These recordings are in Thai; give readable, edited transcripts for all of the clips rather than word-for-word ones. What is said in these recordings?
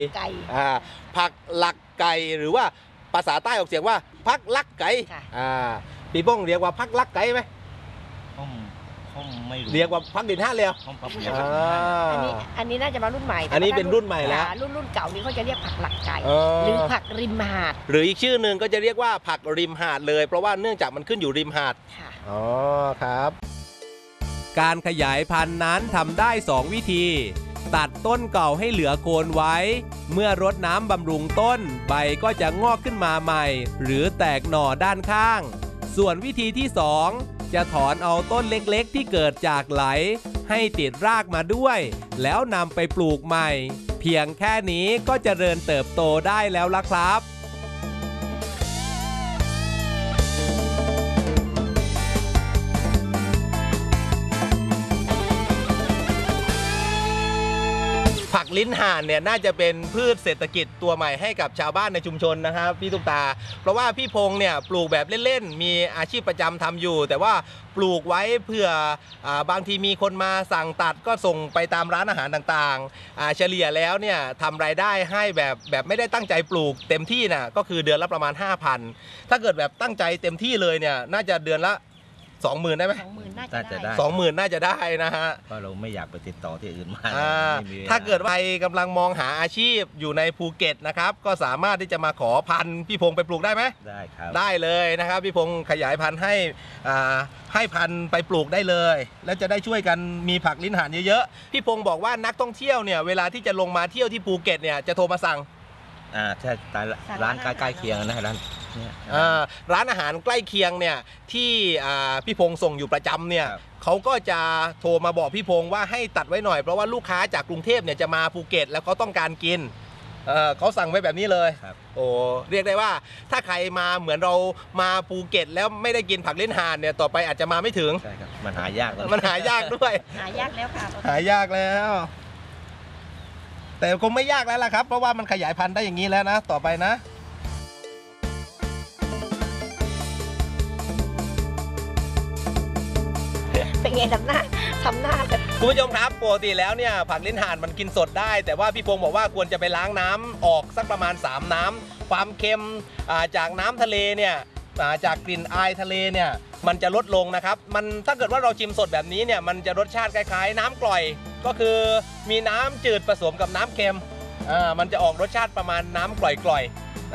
ไก่ผักหลักไก่หรือว่าภาษาใต้ออกเสียงว่าผักลักไก่พี่ป้องเรียกว่าผักลักไก่ไหมผมไม่รู้เรียกว่าผักดินห้าเลยอันนี้น่าจะมารุ่นใหม่อันนี้เป็นรุ่นใหม่แล้วรุ่นเก่านี้เขาจะเรียกผักหลักไก่หรือผักริมหาดหรืออีกชื่อหนึ่งก็จะเรียกว่าผักริมหาดเลยเพราะว่าเนื่องจากมันขึ้นอยู่ริมหาดอ๋อครับการขยายพันธุ์นั้นทำได้2วิธีตัดต้นเก่าให้เหลือโคนไว้เมื่อรดน้ำบำรุงต้นใบก็จะงอกขึ้นมาใหม่หรือแตกหน่อด้านข้างส่วนวิธีที่2จะถอนเอาต้นเล็กๆที่เกิดจากไหลให้ติดรากมาด้วยแล้วนำไปปลูกใหม่เพียงแค่นี้ก็เจริญเติบโตได้แล้วล่ะครับผักลิ้นห่านเนี่ยน่าจะเป็นพืชเศรษฐกิจตัวใหม่ให้กับชาวบ้านในชุมชนนะครับพี่ตุ๊กตาเพราะว่าพี่พงษ์เนี่ยปลูกแบบเล่นๆมีอาชีพประจำทำอยู่แต่ว่าปลูกไว้เพื่อบางทีมีคนมาสั่งตัดก็ส่งไปตามร้านอาหารต่างๆเฉลี่ยแล้วเนี่ยทำรายได้ให้แบบไม่ได้ตั้งใจปลูกเต็มที่นะก็คือเดือนละประมาณ 5,000 ถ้าเกิดแบบตั้งใจเต็มที่เลยเนี่ยน่าจะเดือนละ20,000ได้ไหม 20,000น่าจะได้ 20,000น่าจะได้นะฮะเพราะเราไม่อยากไปติดต่อที่อื่นมาถ้าเกิดใครกำลังมองหาอาชีพอยู่ในภูเก็ตนะครับก็สามารถที่จะมาขอพันธุ์พี่พงษ์ไปปลูกได้ไหมได้ครับได้เลยนะครับพี่พงษ์ขยายพันธุ์ให้พันธุ์ไปปลูกได้เลยแล้วจะได้ช่วยกันมีผักลิ้นห่านเยอะๆพี่พงษ์บอกว่านักท่องเที่ยวเนี่ยเวลาที่จะลงมาเที่ยวที่ภูเก็ตเนี่ยจะโทรมาสั่งใช่ร้านใกล้ๆเคียงนะร้านอาหารใกล้เคียงเนี่ยที่พี่พงษ์ส่งอยู่ประจำเนี่ยเขาก็จะโทรมาบอกพี่พงษ์ว่าให้ตัดไว้หน่อยเพราะว่าลูกค้าจากกรุงเทพเนี่ยจะมาภูเก็ตแล้วเขาต้องการกินเขาสั่งไว้แบบนี้เลยโอ้เรียกได้ว่าถ้าใครมาเหมือนเรามาภูเก็ตแล้วไม่ได้กินผักลิ้นห่านเนี่ยต่อไปอาจจะมาไม่ถึงใช่ครับมันหายากด้วยหายากแล้วค่ะหายากแล้วแต่คงไม่ยากแล้วล่ะครับเพราะว่ามันขยายพันธุ์ได้อย่างนี้แล้วนะต่อไปนะเป็นไงทำหน้าคุณผู้ชมครับปกติแล้วเนี่ยผักลิ้นห่านมันกินสดได้แต่ว่าพี่พงษ์บอกว่าควรจะไปล้างน้ำออกสักประมาณ3น้ำความเค็มจากน้ำทะเลเนี่ยจากกลิ่นอายทะเลเนี่ยมันจะลดลงนะครับมันถ้าเกิดว่าเราชิมสดแบบนี้เนี่ยมันจะรสชาติคล้ายๆน้ำกร่อยก็คือมีน้ำจืดผสมกับน้ำเค็มมันจะออกรสชาติประมาณน้ำกร่อย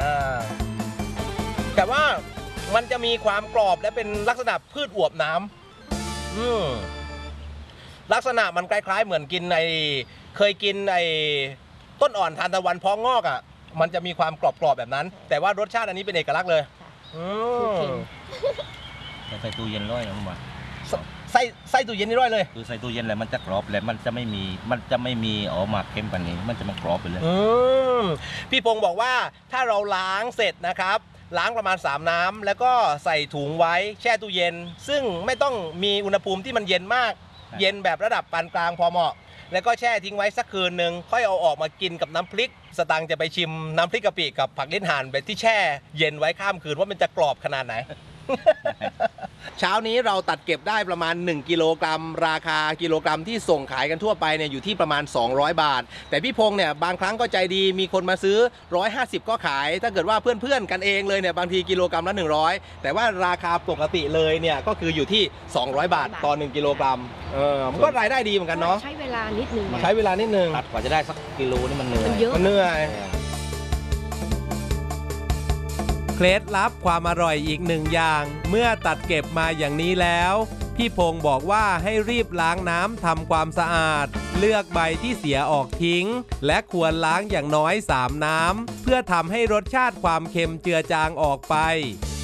ๆแต่ว่ามันจะมีความกรอบและเป็นลักษณะพืชอวบน้ำลักษณะมันคล้ายๆเหมือนกินเคยกินต้นอ่อนทานตะวันพองอกอ่ะมันจะมีความกรอบๆแบบนั้นแต่ว่ารสชาติอันนี้เป็นเอกลักษณ์เลยใส่ตู้เย็นร้อยนะผมว่าใส่ตู้เย็นนี่ร้อยเลยคือใส่ตู้เย็นแล้วมันจะกรอบแล้วมันจะไม่มีออกมาเค็มแบบนี้มันจะมากรอบไปเลยพี่พงษ์บอกว่าถ้าเราล้างเสร็จนะครับล้างประมาณ3น้ำแล้วก็ใส่ถุงไว้แช่ตู้เย็นซึ่งไม่ต้องมีอุณหภูมิที่มันเย็นมากเย็นแบบระดับปานกลางพอเหมาะแล้วก็แช่ทิ้งไว้สักคืนหนึ่งค่อยเอาออกมากินกับน้ำพริกสตังค์จะไปชิมน้ำพริกกะปิกับผักลิ้นห่านแบบที่แช่เย็นไว้ข้ามคืนว่ามันจะกรอบขนาดไหน เช้านี้เราตัดเก็บได้ประมาณ1กิโลกรัมราคากิโลกรัมที่ส่งขายกันทั่วไปเนี่ยอยู่ที่ประมาณ200 บาทแต่พี่พงษ์เนี่ยบางครั้งก็ใจดีมีคนมาซื้อ150ก็ขายถ้าเกิดว่าเพื่อนๆกันเองเลยเนี่ยบางทีกิโลกรัมละ100แต่ว่าราคาปกติเลยเนี่ยก็คืออยู่ที่200 บาทต่อ1กิโลกรัมมันก็รายได้ดีเหมือนกันเนาะใช้เวลานิดนึงตัดกว่าจะได้สักกิโลนี่มันเหนื่อยเคล็ดลับความอร่อยอีกหนึ่งอย่างเมื่อตัดเก็บมาอย่างนี้แล้วพี่พงษ์บอกว่าให้รีบล้างน้ำทำความสะอาดเลือกใบที่เสียออกทิ้งและควรล้างอย่างน้อย3น้ำเพื่อทำให้รสชาติความเค็มเจือจางออกไป